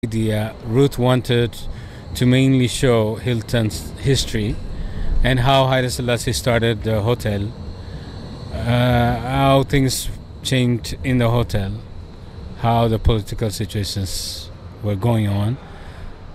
Ruth wanted to mainly show Hilton's history and how Haile Selassie started the hotel, how things changed in the hotel, how the political situations were going on,